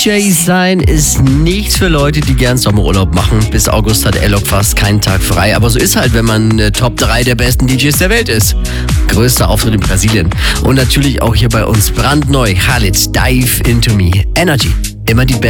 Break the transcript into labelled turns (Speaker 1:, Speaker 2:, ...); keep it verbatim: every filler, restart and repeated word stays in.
Speaker 1: J sein ist nichts für Leute, die gern Sommerurlaub machen. Bis August hat Alok fast keinen Tag frei. Aber so ist halt, wenn man äh, Top drei der besten D Js der Welt ist. Größter Auftritt in Brasilien. Und natürlich auch hier bei uns brandneu. Khalid, Dive Into Me. Energy. Immer die Band.